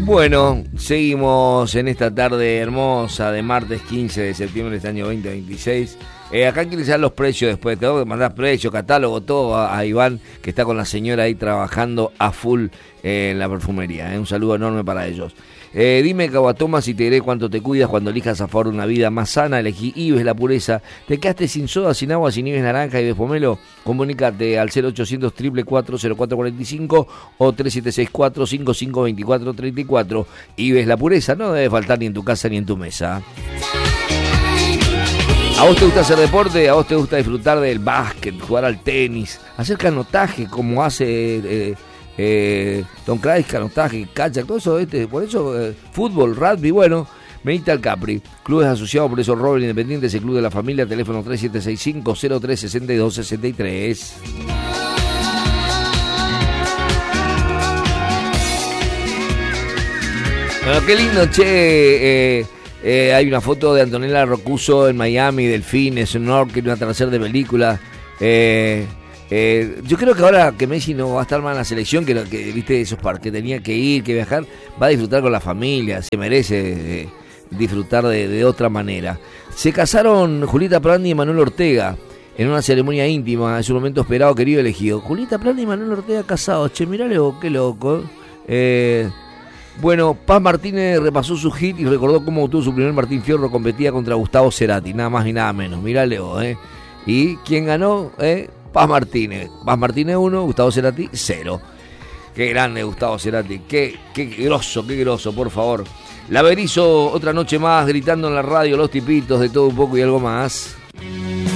Bueno, seguimos en esta tarde hermosa de martes 15 de septiembre de este año 2026. Acá quieren saber los precios después. Tengo que mandar precios, catálogo, todo a Iván, que está con la señora ahí trabajando a full en la perfumería. Un saludo enorme para ellos. Dime, Cavatomas, y te diré cuánto te cuidas cuando elijas a favor de una vida más sana. Elegí Ives La Pureza. ¿Te quedaste sin soda, sin agua, sin Ives Naranja y de pomelo? Comunícate al 0800 444 0445 o 3764 5524 34. Ives La Pureza no debe faltar ni en tu casa ni en tu mesa. ¿A vos te gusta hacer deporte? ¿A vos te gusta disfrutar del básquet, jugar al tenis, hacer canotaje como hace Tom Cruise, canotaje, kayak, todo eso, por eso fútbol, rugby? Bueno, venite al Capri, clubes asociados por eso Robert Independiente, ese club de la familia, teléfono 3765-036263. Bueno, qué lindo, che. Hay una foto de Antonella Rocuso en Miami, delfines, snorkel, un atardecer de película. Yo creo que ahora que Messi no va a estar más en la selección, que viste esos parques, que tenía que ir, que viajar, va a disfrutar con la familia, se merece disfrutar de otra manera. Se casaron Julieta Prandi y Manuel Ortega en una ceremonia íntima, es un momento esperado, querido, elegido. Julieta Prandi y Manuel Ortega casados, che, mirale vos, qué loco. Bueno, Paz Martínez repasó su hit y recordó cómo obtuvo su primer Martín Fierro, competía contra Gustavo Cerati, nada más y nada menos, mirale vos, ¿Y quién ganó? Paz Martínez 1, Gustavo Cerati 0. Qué grande Gustavo Cerati, qué grosso, por favor. La Berizo, otra noche más, gritando en la radio, los tipitos, de todo un poco y algo más.